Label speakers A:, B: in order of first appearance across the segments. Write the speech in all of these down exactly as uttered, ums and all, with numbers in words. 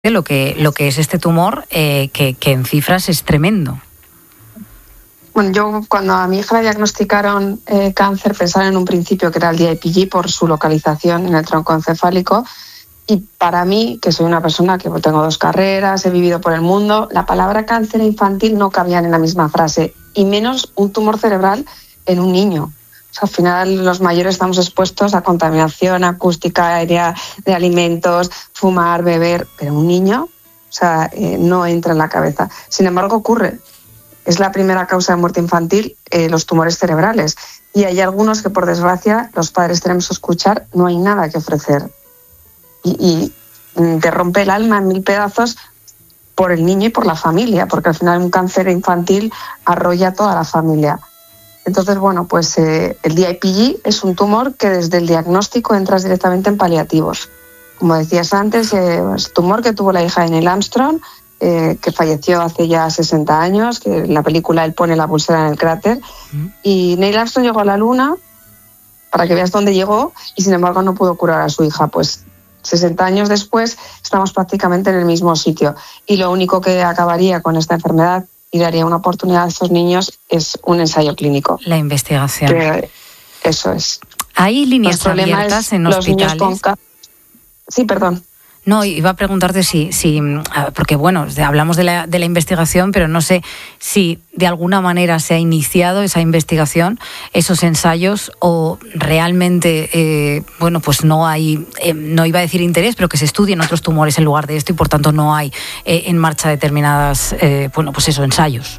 A: lo que, lo que es este tumor, eh, que, que en cifras es tremendo.
B: Bueno, yo cuando a mi hija le diagnosticaron eh, cáncer, pensaron en un principio que era el D I P G por su localización en el tronco encefálico. Y para mí, que soy una persona que tengo dos carreras, he vivido por el mundo, la palabra cáncer infantil no cabían en la misma frase, y menos un tumor cerebral en un niño. O sea, al final los mayores estamos expuestos a contaminación acústica, aérea, de alimentos, fumar, beber, pero un niño, o sea, eh, no entra en la cabeza. Sin embargo, ocurre. Es la primera causa de muerte infantil, eh, los tumores cerebrales. Y hay algunos que, por desgracia, los padres tenemos que escuchar, no hay nada que ofrecer. Y, y te rompe el alma en mil pedazos por el niño y por la familia, porque al final un cáncer infantil arrolla a toda la familia. Entonces, bueno, pues eh, el D I P G es un tumor que desde el diagnóstico entras directamente en paliativos. Como decías antes, eh, es tumor que tuvo la hija de Neil Armstrong, eh, que falleció hace ya sesenta años, que en la película él pone la pulsera en el cráter. Mm. Y Neil Armstrong llegó a la Luna, para que veas dónde llegó, y sin embargo no pudo curar a su hija. Pues sesenta años después estamos prácticamente en el mismo sitio. Y lo único que acabaría con esta enfermedad y daría una oportunidad a estos niños es un ensayo clínico.
A: La investigación.
B: Que eso es.
A: ¿Hay líneas abiertas en hospitales?
B: Con... Sí, perdón.
A: No, iba a preguntarte si, si porque bueno, hablamos de la, de la investigación, pero no sé si de alguna manera se ha iniciado esa investigación, esos ensayos, o realmente, eh, bueno, pues no hay, eh, no iba a decir interés, pero que se estudien otros tumores en lugar de esto y por tanto no hay eh, en marcha determinadas, eh, bueno, pues eso, ensayos.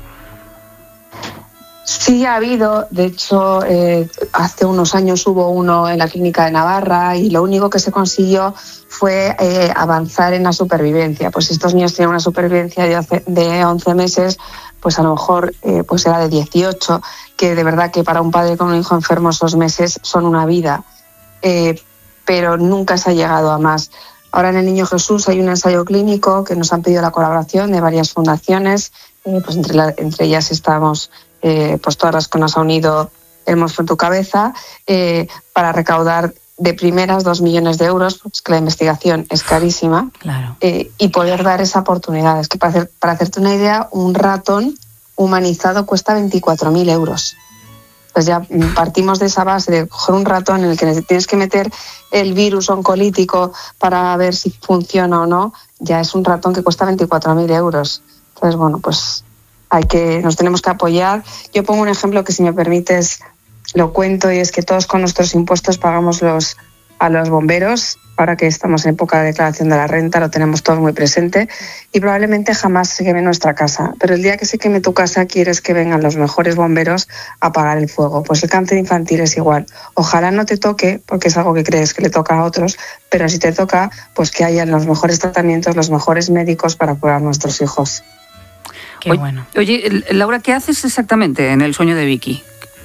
B: Sí ha habido, de hecho, eh, hace unos años hubo uno en la Clínica de Navarra y lo único que se consiguió fue eh, avanzar en la supervivencia. Pues si estos niños tienen una supervivencia de, de once meses, pues a lo mejor eh, pues era de dieciocho, que de verdad que para un padre con un hijo enfermo esos meses son una vida, eh, pero nunca se ha llegado a más. Ahora en el Niño Jesús hay un ensayo clínico que nos han pedido la colaboración de varias fundaciones, eh, pues entre, la, entre ellas estamos... Eh, pues todas las que nos ha unido El Monstruo en tu Cabeza, eh, para recaudar de primeras dos millones de euros, porque es que la investigación es carísima,
A: claro.
B: eh, y poder dar esa oportunidad. Es que para, hacer, para hacerte una idea, un ratón humanizado cuesta veinticuatro mil euros. Pues ya partimos de esa base de coger un ratón en el que tienes que meter el virus oncolítico para ver si funciona o no, ya es un ratón que cuesta veinticuatro mil euros. Entonces, bueno, pues... Hay que, nos tenemos que apoyar. Yo pongo un ejemplo que, si me permites, lo cuento, y es que todos con nuestros impuestos pagamos los, a los bomberos. Ahora que estamos en época de declaración de la renta, lo tenemos todos muy presente, y probablemente jamás se queme nuestra casa. Pero el día que se queme tu casa, quieres que vengan los mejores bomberos a apagar el fuego. Pues el cáncer infantil es igual. Ojalá no te toque, porque es algo que crees que le toca a otros, pero si te toca, pues que hayan los mejores tratamientos, los mejores médicos para curar a nuestros hijos.
A: Qué
C: oye,
A: bueno.
C: Oye, Laura, ¿qué haces exactamente en El Sueño de Vicky?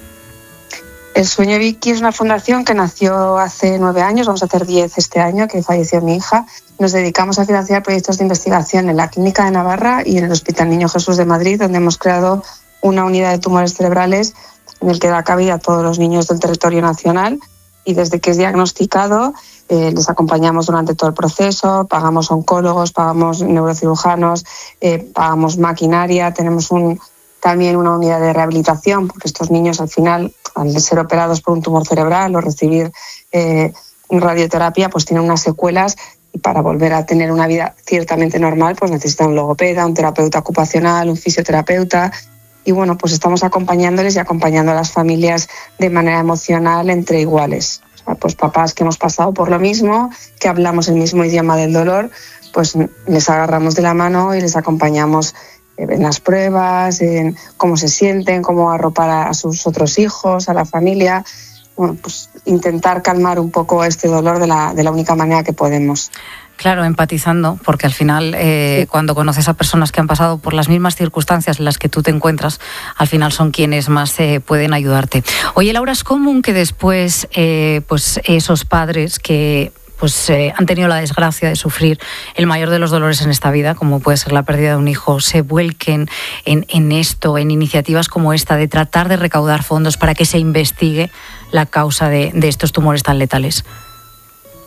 B: El Sueño de Vicky es una fundación que nació hace nueve años, vamos a hacer diez este año, que falleció mi hija. Nos dedicamos a financiar proyectos de investigación en la Clínica de Navarra y en el Hospital Niño Jesús de Madrid, donde hemos creado una unidad de tumores cerebrales en el que da cabida a todos los niños del territorio nacional, y desde que es diagnosticado eh, les acompañamos durante todo el proceso, pagamos oncólogos, pagamos neurocirujanos, eh, pagamos maquinaria, tenemos un, también una unidad de rehabilitación, porque estos niños al final, al ser operados por un tumor cerebral o recibir eh, radioterapia, pues tienen unas secuelas, y para volver a tener una vida ciertamente normal pues necesitan un logopeda, un terapeuta ocupacional, un fisioterapeuta. Y bueno, pues estamos acompañándoles y acompañando a las familias de manera emocional entre iguales. O sea, pues papás que hemos pasado por lo mismo, que hablamos el mismo idioma del dolor, pues les agarramos de la mano y les acompañamos en las pruebas, en cómo se sienten, cómo arropar a sus otros hijos, a la familia. Bueno, pues intentar calmar un poco este dolor de la, de la única manera que podemos.
A: Claro, empatizando, porque al final eh, sí. cuando conoces a personas que han pasado por las mismas circunstancias en las que tú te encuentras, al final son quienes más eh, pueden ayudarte. Oye, Laura, es común que después eh, pues esos padres que pues eh, han tenido la desgracia de sufrir el mayor de los dolores en esta vida, como puede ser la pérdida de un hijo, se vuelquen en, en esto, en iniciativas como esta, de tratar de recaudar fondos para que se investigue la causa de, de estos tumores tan letales.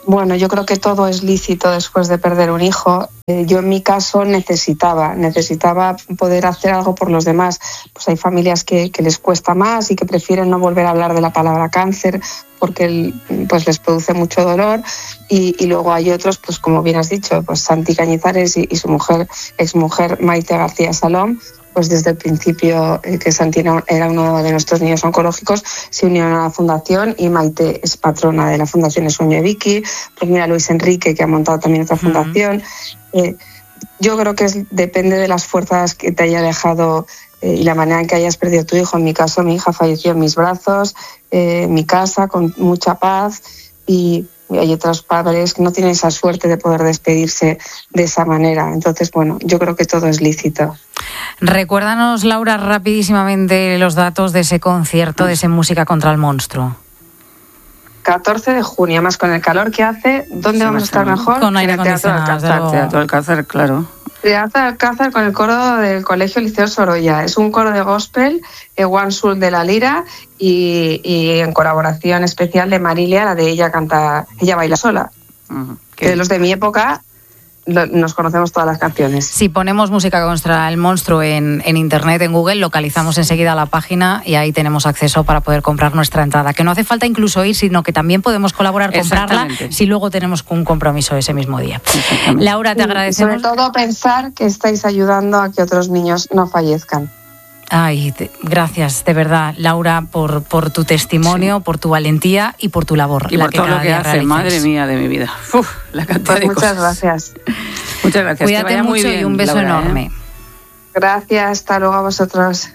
B: Bueno, yo creo que todo es lícito después de perder un hijo. Eh, yo en mi caso necesitaba, necesitaba poder hacer algo por los demás. Pues hay familias que, que les cuesta más y que prefieren no volver a hablar de la palabra cáncer porque el, pues les produce mucho dolor. Y, y luego hay otros, pues como bien has dicho, pues Santi Cañizares y, y su mujer, exmujer Maite García Salom, pues desde el principio eh, que Santi era uno de nuestros niños oncológicos, se unieron a la fundación y Maite es patrona de la Fundación El Sueño de Vicky. Pues mira, Luis Enrique, que ha montado también otra fundación. Uh-huh. Eh, yo creo que es, depende de las fuerzas que te haya dejado eh, y la manera en que hayas perdido tu hijo. En mi caso, mi hija falleció en mis brazos, eh, en mi casa, con mucha paz, y hay otros padres que no tienen esa suerte de poder despedirse de esa manera. Entonces, bueno, yo creo que todo es lícito.
A: Recuérdanos, Laura, rapidísimamente los datos de ese concierto, de ese Música contra el Monstruo.
B: catorce de junio, más con el calor que hace, ¿dónde sí, vamos a estar mejor?
A: Con aire acondicionado.
C: Teatro Alcázar, claro.
B: Teatro Alcázar con el coro del Colegio Liceo Sorolla. Es un coro de gospel, eh, One Soul de la Lira y, y en colaboración especial de Marilia, la de ella canta, ella baila sola. Uh-huh. Que de los de mi época nos conocemos todas las canciones.
A: Si ponemos Música contra el Monstruo en, en internet, en Google, localizamos enseguida la página y ahí tenemos acceso para poder comprar nuestra entrada. Que no hace falta incluso ir, sino que también podemos colaborar, comprarla, si luego tenemos un compromiso ese mismo día. Laura, te agradecemos.
B: Y sobre todo pensar que estáis ayudando a que otros niños no fallezcan.
A: Ay, te, gracias, de verdad, Laura, por, por tu testimonio, sí. por tu valentía y por tu labor.
C: Y
A: la
C: por
A: que
C: todo lo que hace,
A: realizas.
C: Madre mía de mi vida. Uf, la cantidad
B: pues
C: de
B: muchas
C: cosas.
B: gracias.
C: Muchas gracias.
A: Cuídate
C: que vaya
A: mucho
C: muy bien,
A: y un beso
C: Laura,
A: enorme.
C: ¿eh?
B: Gracias, hasta luego a vosotros.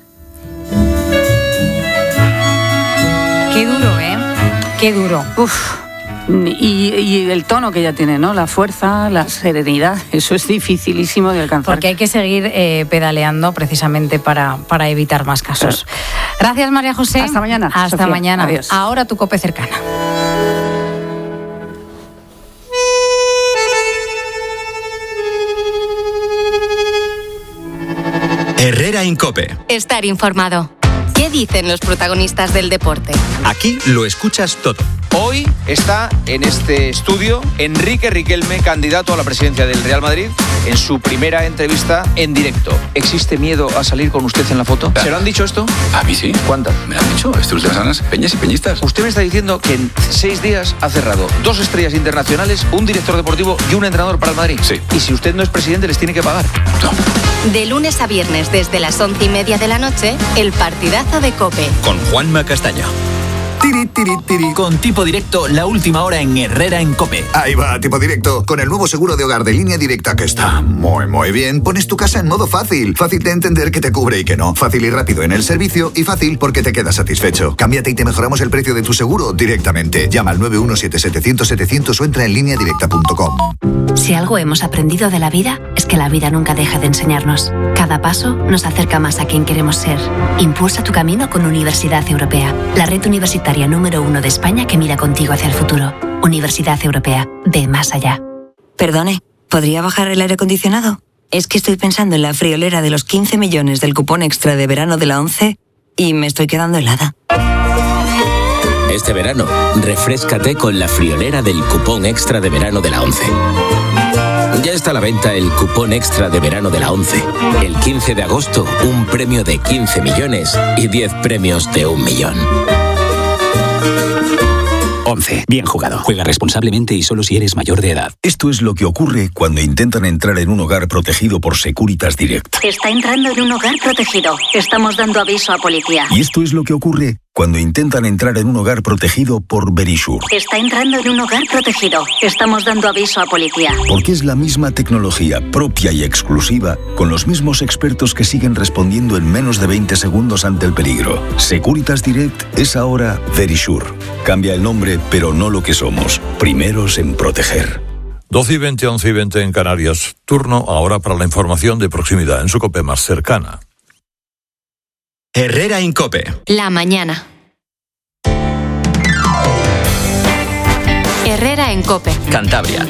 A: Qué duro, ¿eh? Qué duro.
C: Uf. Y, y el tono que ella tiene, ¿no? La fuerza, la serenidad, eso es dificilísimo de alcanzar.
A: Porque hay que seguir eh, pedaleando precisamente para, para evitar más casos. Claro. Gracias, María José.
C: Hasta mañana.
A: Hasta
C: Sofía.
A: mañana.
C: Adiós.
A: Ahora tu COPE cercana.
D: Herrera en COPE.
E: Estar informado. ¿Qué dicen los protagonistas del deporte?
D: Aquí lo escuchas todo.
F: Hoy está en este estudio Enrique Riquelme, candidato a la presidencia del Real Madrid, en su primera entrevista en directo. ¿Existe miedo a salir con usted en la foto? ¿Se lo han dicho esto?
G: A mí sí.
F: ¿Cuántas?
G: Me han dicho, estas últimas semanas, peñas y peñistas.
F: Usted me está diciendo que en seis días ha cerrado dos estrellas internacionales, un director deportivo y un entrenador para el Madrid.
G: Sí.
F: Y si usted no es presidente, les tiene que pagar.
G: No.
E: De lunes a viernes, desde las once y media de la noche, el partidazo de COPE.
D: Con Juanma Castaño.
H: Tiri, tiri, tiri. Con Tipo Directo, la última hora en Herrera en COPE.
I: Ahí va, Tipo Directo. Con el nuevo seguro de hogar de Línea Directa, que está muy, muy bien, pones tu casa en modo fácil. Fácil de entender que te cubre y que no. Fácil y rápido en el servicio y fácil porque te quedas satisfecho. Cámbiate y te mejoramos el precio de tu seguro directamente. Llama al nueve uno siete siete cero cero setecientos o entra en línea directa punto com.
J: Si algo hemos aprendido de la vida, es que la vida nunca deja de enseñarnos. Cada paso nos acerca más a quien queremos ser. Impulsa tu camino con Universidad Europea, la red universitaria número uno de España que mira contigo hacia el futuro. Universidad Europea, ve más allá.
K: Perdone, ¿podría bajar el aire acondicionado? Es que estoy pensando en la friolera de los quince millones del cupón extra de verano de la ONCE y me estoy quedando helada.
L: Este verano, refréscate con la friolera del cupón extra de verano de la ONCE. Ya está a la venta el cupón extra de verano de la ONCE. El quince de agosto, un premio de quince millones y diez premios de un millón.
H: once. Bien jugado. Juega responsablemente y solo si eres mayor de edad.
M: Esto es lo que ocurre cuando intentan entrar en un hogar protegido por Securitas Direct.
N: Está entrando en un hogar protegido. Estamos dando aviso a policía.
M: Y esto es lo que ocurre cuando intentan entrar en un hogar protegido por Verisure.
N: Está entrando en un hogar protegido. Estamos dando aviso a policía.
M: Porque es la misma tecnología propia y exclusiva, con los mismos expertos que siguen respondiendo en menos de veinte segundos ante el peligro. Securitas Direct es ahora Verisure. Cambia el nombre, pero no lo que somos. Primeros en proteger.
O: doce y veinte, once y veinte en Canarias. Turno ahora para la información de proximidad en su COPE más cercana.
D: Herrera en COPE.
E: La mañana. Herrera en COPE.
D: Cantabria.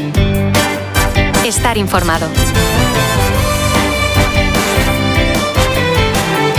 E: Estar informado.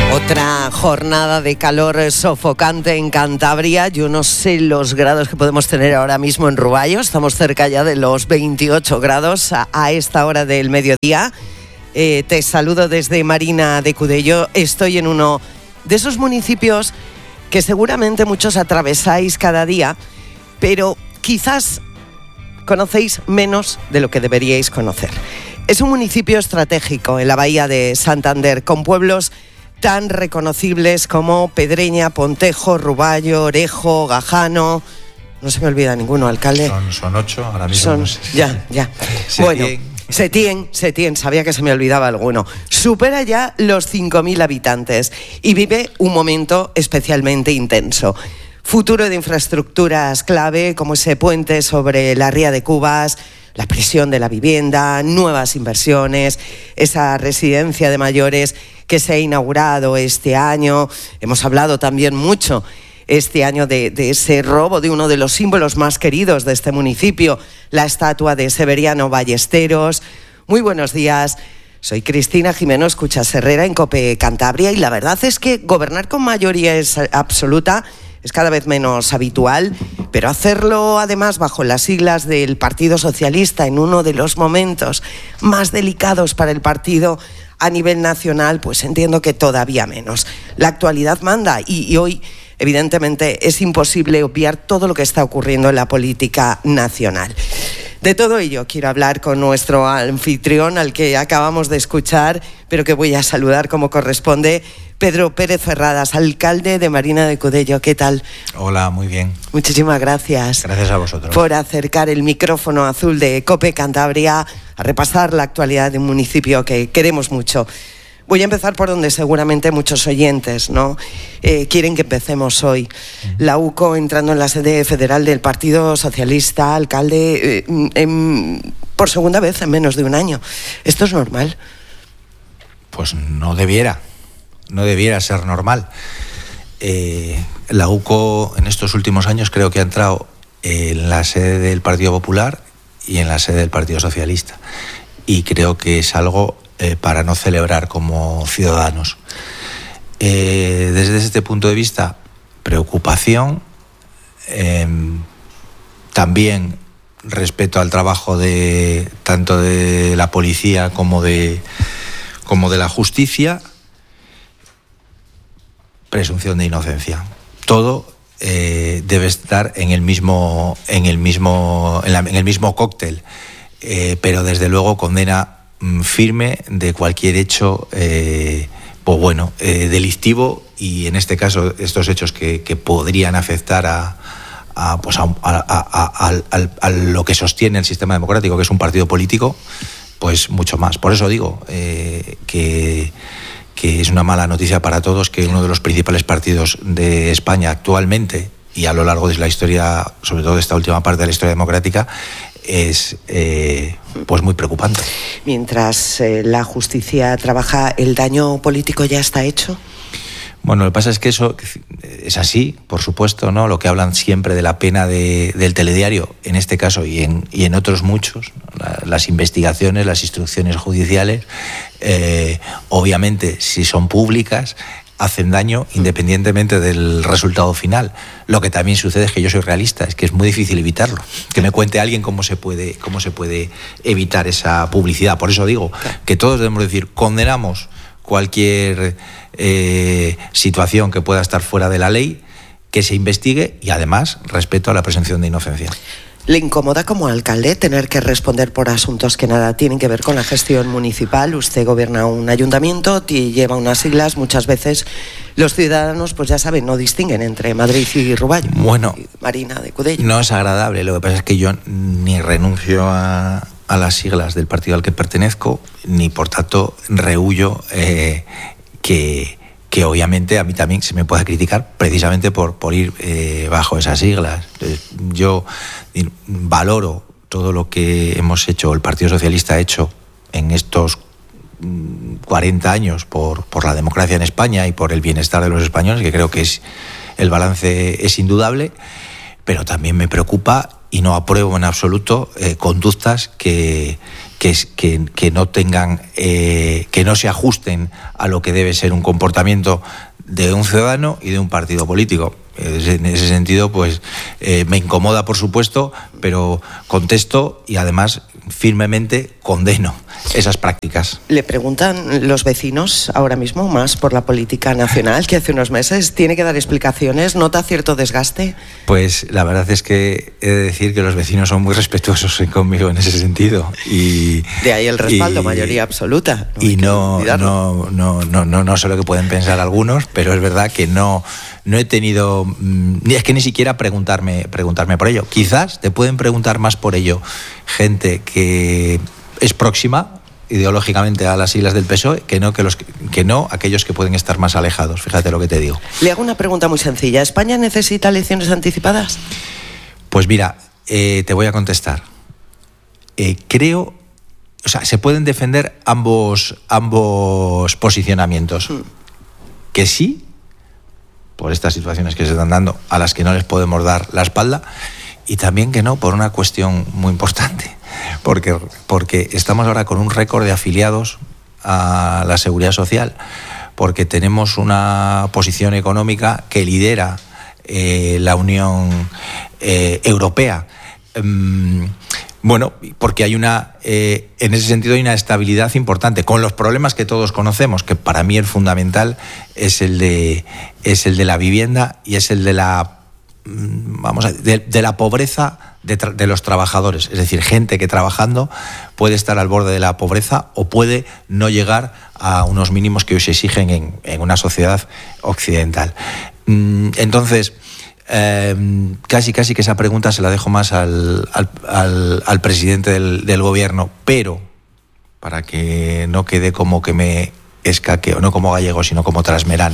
P: Otra jornada de calor sofocante en Cantabria. Yo no sé los grados que podemos tener ahora mismo en Ruballo. Estamos cerca ya de los veintiocho grados a, a esta hora del mediodía. Eh, te saludo desde Marina de Cudello. Estoy en uno de esos municipios que seguramente muchos atravesáis cada día, pero quizás conocéis menos de lo que deberíais conocer. Es un municipio estratégico en la bahía de Santander, con pueblos tan reconocibles como Pedreña, Pontejo, Ruballo, Orejo, Gajano. No se me olvida ninguno, alcalde.
Q: Son, son ocho, ahora mismo.
P: Son,
Q: no sé.
P: Ya, ya.
Q: Setién.
P: Bueno, Setién, Setién, sabía que se me olvidaba alguno. Supera ya los cinco mil habitantes y vive un momento especialmente intenso. Futuro de infraestructuras clave como ese puente sobre la Ría de Cubas, la presión de la vivienda, nuevas inversiones, esa residencia de mayores que se ha inaugurado este año. Hemos hablado también mucho este año de, de ese robo de uno de los símbolos más queridos de este municipio, la estatua de Severiano Ballesteros. Muy buenos días. Soy Cristina Jimeno, escuchas Herrera en COPE Cantabria, y la verdad es que gobernar con mayoría es absoluta es cada vez menos habitual, pero hacerlo además bajo las siglas del Partido Socialista en uno de los momentos más delicados para el partido a nivel nacional, pues entiendo que todavía menos. La actualidad manda y, y hoy, evidentemente, es imposible obviar todo lo que está ocurriendo en la política nacional. De todo ello quiero hablar con nuestro anfitrión, al que acabamos de escuchar, pero que voy a saludar como corresponde, Pedro Pérez Ferradas, alcalde de Marina de Cudello. ¿Qué tal?
Q: Hola, muy bien.
P: Muchísimas gracias.
Q: Gracias a vosotros.
P: Por acercar el micrófono azul de COPE Cantabria a repasar la actualidad de un municipio que queremos mucho. Voy a empezar por donde seguramente muchos oyentes, ¿no? Eh, quieren que empecemos hoy. La U C O entrando en la sede federal del Partido Socialista, alcalde, eh, en, por segunda vez en menos de un año. ¿Esto es normal?
Q: Pues no debiera, no debiera ser normal. Eh, la U C O en estos últimos años creo que ha entrado en la sede del Partido Popular y en la sede del Partido Socialista. Y creo que es algo Eh, para no celebrar como ciudadanos. Eh, desde este punto de vista, preocupación, eh, también respeto al trabajo de tanto de la policía como de, como de la justicia, presunción de inocencia. Todo eh, debe estar en el mismo, en el mismo, en, la, en el mismo cóctel, eh, pero desde luego condena firme de cualquier hecho eh, pues bueno, eh, delictivo, y en este caso estos hechos que, que podrían afectar a, a, pues a, a, a, a, a, a lo que sostiene el sistema democrático, que es un partido político, pues mucho más. Por eso digo eh, que, que es una mala noticia para todos que uno de los principales partidos de España actualmente y a lo largo de la historia, sobre todo de esta última parte de la historia democrática, es eh, pues muy preocupante.
P: Mientras eh, la justicia trabaja, ¿el daño político ya está hecho?
Q: Bueno, lo que pasa es que eso es así, por supuesto, ¿no? Lo que hablan siempre de la pena de, del telediario, en este caso y en, y en otros muchos, la, las investigaciones, las instrucciones judiciales, eh, obviamente, si son públicas, hacen daño independientemente del resultado final. Lo que también sucede es que yo soy realista, es que es muy difícil evitarlo. Que me cuente alguien cómo se puede, cómo se puede evitar esa publicidad. Por eso digo que todos debemos decir, condenamos cualquier eh, situación que pueda estar fuera de la ley, que se investigue y además respeto a la presunción de inocencia.
P: ¿Le incomoda como alcalde tener que responder por asuntos que nada tienen que ver con la gestión municipal? Usted gobierna un ayuntamiento y lleva unas siglas. Muchas veces los ciudadanos, pues ya saben, no distinguen entre Madrid y Ruballo.
Q: Bueno,
P: Marina de Cudello.
Q: No es agradable. Lo que pasa es que yo ni renuncio a, a las siglas del partido al que pertenezco, ni por tanto rehuyo eh, que... que obviamente a mí también se me puede criticar precisamente por, por ir eh, bajo esas siglas. Yo valoro todo lo que hemos hecho, el Partido Socialista ha hecho en estos cuarenta años por, por la democracia en España y por el bienestar de los españoles, que creo que es el balance es indudable, pero también me preocupa y no apruebo en absoluto eh, conductas que, que, que, que no tengan, eh, que no se ajusten a lo que debe ser un comportamiento de un ciudadano y de un partido político. En ese sentido, pues eh, me incomoda, por supuesto, pero contesto y además firmemente condeno esas prácticas.
P: Le preguntan los vecinos ahora mismo más por la política nacional que hace unos meses. ¿Tiene que dar explicaciones? ¿Nota cierto desgaste?
Q: Pues la verdad es que he de decir que los vecinos son muy respetuosos conmigo en ese sentido. Y,
P: de ahí el respaldo,
Q: y,
P: mayoría absoluta.
Q: No y no, no, no, no, no, no sé lo que pueden pensar algunos, pero es verdad que no, no he tenido, ni es que ni siquiera preguntarme, preguntarme por ello. Quizás te pueden preguntar más por ello gente que es próxima ideológicamente a las siglas del P S O E que no, que, los, que no aquellos que pueden estar más alejados. Fíjate lo que te digo.
P: Le hago una pregunta muy sencilla. ¿España necesita elecciones anticipadas?
Q: Pues mira, eh, te voy a contestar. Eh, creo, o sea, se pueden defender ambos, ambos posicionamientos. Hmm. Que sí, por estas situaciones que se están dando, a las que no les podemos dar la espalda, y también que no, por una cuestión muy importante, porque, porque estamos ahora con un récord de afiliados a la Seguridad Social, porque tenemos una posición económica que lidera eh, la Unión eh, Europea. Um, Bueno, porque hay una, eh, en ese sentido hay una estabilidad importante, con los problemas que todos conocemos, que para mí el fundamental es el de, es el de la vivienda y es el de la, vamos a, de, de la pobreza de, tra- de los trabajadores. Es decir, gente que trabajando puede estar al borde de la pobreza o puede no llegar a unos mínimos que hoy se exigen en, en una sociedad occidental. Entonces, Eh, casi casi que esa pregunta se la dejo más al, al, al, al presidente del, del gobierno, pero para que no quede como que me escaqueo, no como gallego sino como trasmerano.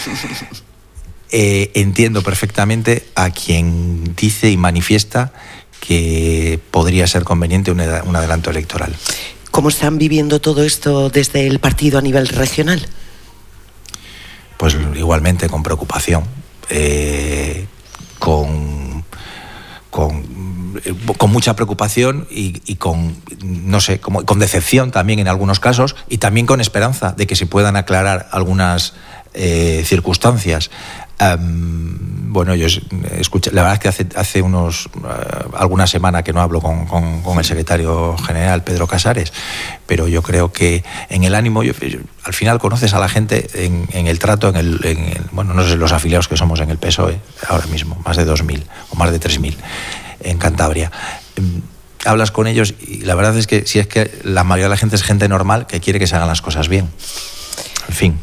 Q: Eh, entiendo perfectamente a quien dice y manifiesta que podría ser conveniente un, un adelanto electoral.
P: ¿Cómo están viviendo todo esto desde el partido a nivel regional?
Q: Pues igualmente con preocupación. Eh, Con, con, con mucha preocupación y, y con, no sé, como, con decepción también en algunos casos y también con esperanza de que se puedan aclarar algunas eh, circunstancias. Um, bueno, yo escuché, la verdad es que hace, hace unos uh, alguna semana que no hablo con, con, con el secretario general Pedro Casares, pero yo creo que en el ánimo, yo, yo, al final conoces a la gente en, en el trato, en el, en el, bueno, no sé los afiliados que somos en el P S O E ahora mismo, más de dos mil o más de tres mil en Cantabria. Um, hablas con ellos y la verdad es que si es que la mayoría de la gente es gente normal que quiere que se hagan las cosas bien. En fin.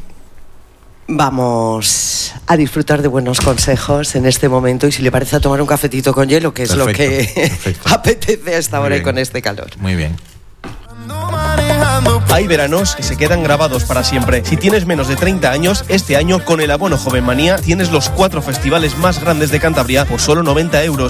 P: Vamos a disfrutar de buenos consejos en este momento y si le parece a tomar un cafetito con hielo, que es perfecto, lo que apetece a esta hora y con este calor.
Q: Muy bien.
R: Hay veranos que se quedan grabados para siempre. Si tienes menos de treinta años, este año con el abono Joven Manía tienes los cuatro festivales más grandes de Cantabria por solo noventa euros.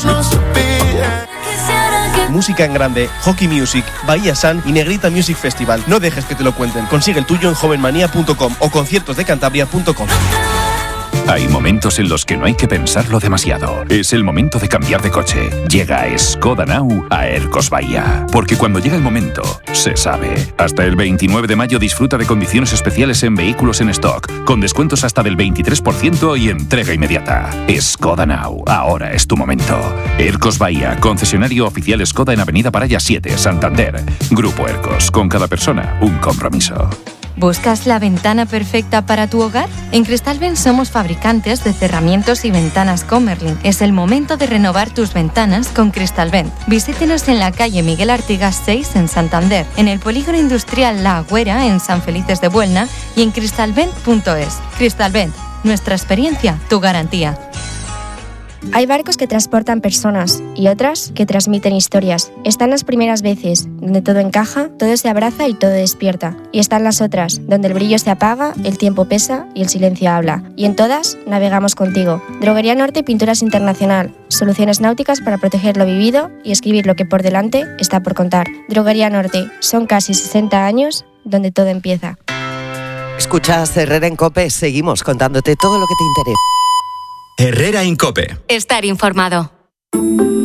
R: Música en grande, Hockey Music, Bahía Sun y Negrita Music Festival. No dejes que te lo cuenten. Consigue el tuyo en jovenmanía punto com o conciertos de cantabria punto com.
S: Hay momentos en los que no hay que pensarlo demasiado. Es el momento de cambiar de coche. Llega Skoda Now a Ercos Bahía. Porque cuando llega el momento, se sabe. Hasta el veintinueve de mayo disfruta de condiciones especiales en vehículos en stock, con descuentos hasta del veintitrés por ciento y entrega inmediata. Skoda Now, ahora es tu momento. Ercos Bahía, concesionario oficial Skoda en Avenida Paraya siete, Santander. Grupo Ercos, con cada persona un compromiso.
T: ¿Buscas la ventana perfecta para tu hogar? En Cristalvent somos fabricantes de cerramientos y ventanas Comerlin. Es el momento de renovar tus ventanas con Cristalvent. Visítenos en la calle Miguel Artigas seis en Santander, en el polígono industrial La Agüera en San Felices de Buelna y en cristalvent punto es. Cristalvent, nuestra experiencia, tu garantía.
U: Hay barcos que transportan personas y otras que transmiten historias. Están las primeras veces, donde todo encaja, todo se abraza y todo despierta. Y están las otras, donde el brillo se apaga, el tiempo pesa y el silencio habla. Y en todas, navegamos contigo. Droguería Norte Pinturas Internacional. Soluciones náuticas para proteger lo vivido y escribir lo que por delante está por contar. Droguería Norte. Son casi sesenta años donde todo empieza.
P: Escuchas Herrera en COPE. Seguimos contándote todo lo que te interesa.
D: Herrera en COPE.
E: Estar informado.